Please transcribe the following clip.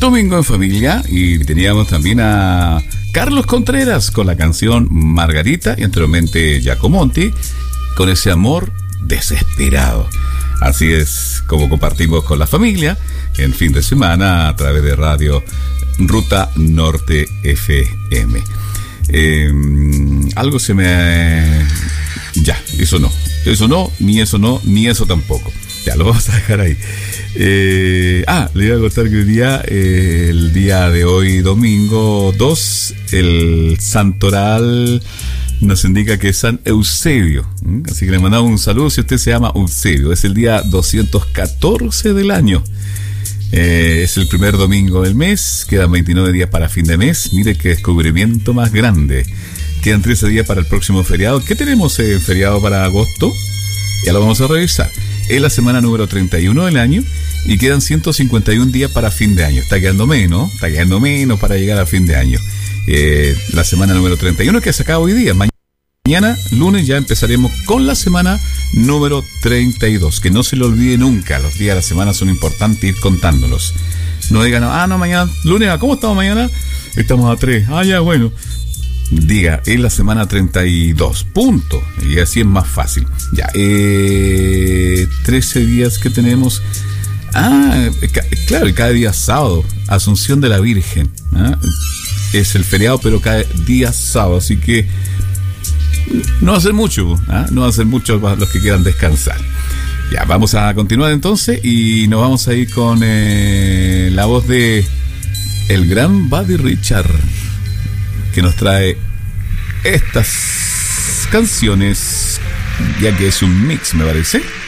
Domingo en Familia, y teníamos también a Carlos Contreras con la canción Margarita y anteriormente Giacomonti con ese amor desesperado. Así es como compartimos con la familia en fin de semana a través de Radio Ruta Norte FM. Algo se me... Ya, eso no, ni eso tampoco. Ya, lo vamos a dejar ahí. Le iba a contar que el día de hoy, domingo 2, el santoral nos indica que es San Eusebio. Así que le mandamos un saludo si usted se llama Eusebio. Es el día 214 del año. Es el primer domingo del mes. Quedan 29 días para fin de mes. Mire qué descubrimiento más grande. Quedan 13 días para el próximo feriado. ¿Qué tenemos feriado para agosto? Ya lo vamos a revisar. Es la semana número 31 del año y quedan 151 días para fin de año. Está quedando menos para llegar a fin de año. La semana número 31 que se acaba hoy día. Mañana, lunes, ya empezaremos con la semana número 32. Que no se lo olvide nunca. Los días de la semana son importantes ir contándolos. No digan, no, mañana, lunes, ¿cómo estamos mañana? Estamos a 3. Ya, bueno. Diga, es la semana 32, punto. Y así es más fácil. Ya, 13 días que tenemos. Claro, cada día sábado, Asunción de la Virgen. Es el feriado, pero cada día sábado. Así que no va a ser mucho, no va a ser mucho para los que quieran descansar. Ya, vamos a continuar entonces y nos vamos a ir con la voz de el gran Buddy Richard, que nos trae estas canciones, ya que es un mix, me parece.